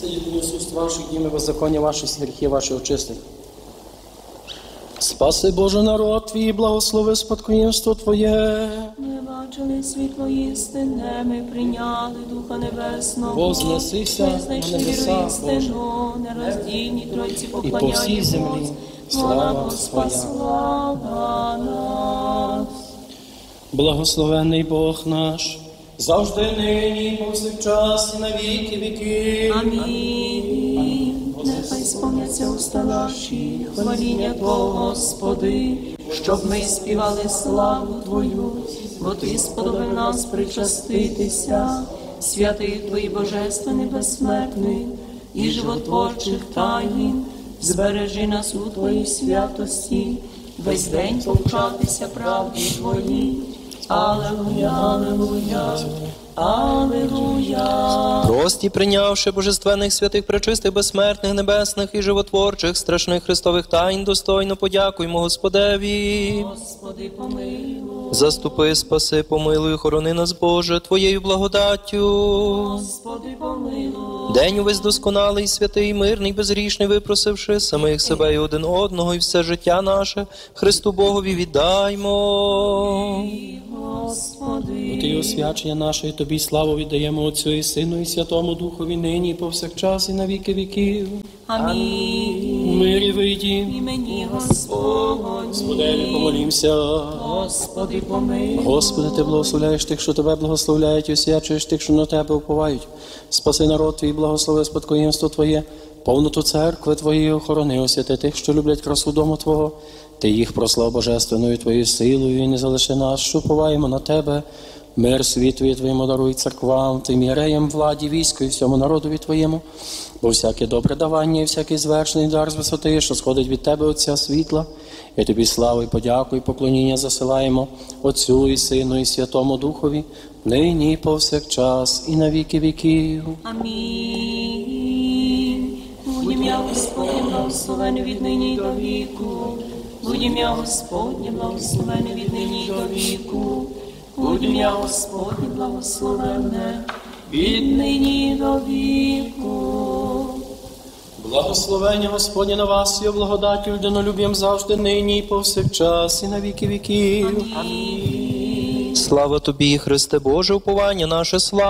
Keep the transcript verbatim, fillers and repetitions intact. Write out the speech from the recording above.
єдині суст ваших, діми беззаконня ваших, гріхи ваші очисти. Спаси, Боже, народ Твій, благослови спадкоємство Твоє. Ми бачили світло істинне, ми прийняли Духа Небесного. Вознесися Ми знайшли на небеса, віру істину, нероздільні Тройці І по всій землі поклоняємось. слава Вона Твоя. спасла нас. Благословений Бог наш, завжди нині, повсякчас і на віки віків. Амінь. Нехай сповняться уста наші, хваління Твого, Господи, щоб ми співали славу Твою, бо Ти сподобав нас причаститися, святий Твої божественний безсмертний і животворчих таїн, збережи нас у Твоїй святості, весь день повчатися правді Твоїй. Алелуя, алелуя, алелуя. Прості, прийнявши божественних святих, пречистих, безсмертних, небесних і животворчих, страшних Христових тайн, достойно подякуймо Господеві. Господи, помилуй. Заступи, спаси, помилуй, охорони нас, Боже, Твоєю благодаттю. Господи, помилуй. День увесь досконалий, святий, мирний, безгрішний, випросивши самих себе і один одного, і все життя наше Христу Богові віддаймо. Господи. Ти освячення наше, і Тобі славу віддаємо Отцю і Сину, і Святому Духові, нині, і повсякчас, і на віки віків. Амінь. У мирі вийді. Імені Господні. Господеві помолімся. Господи, помилуй. Господи, Ти благословляєш тих, що Тебе благословляють, і освячуєш тих, що на Тебе уповають. Спаси народ Твій, благослови спадкоємство Твоє, повноту церкви Твоєї охорони, освяти тих, що люблять красу дому Твого. Ти їх прослав божественною Твоєю силою, і не залиши нас, що уповаємо на Тебе. Мир світові Твоєму даруй церквам, Тим єреям, владі, війську і всьому народові Твоєму. Бо всяке добре давання і всякий звершений дар з висоти, що сходить від Тебе, Отця світла, і Тобі славу і подяку і поклоніння засилаємо Отцю і Сину і Святому Духові, нині і повсякчас і на віки віків. Амінь. Будь ім'я Господнє благословене від нині й до віку. Будь ім'я Господнє благословене від нині й до віку. Будь ім'я Господнє благословене від нині й до віку. Благословення Господнє на вас і благодаттю людинолюб'ям завжди, нині і повсякчас і на віки віків. Амінь. Слава Тобі, Христе Боже, уповання наше, слава.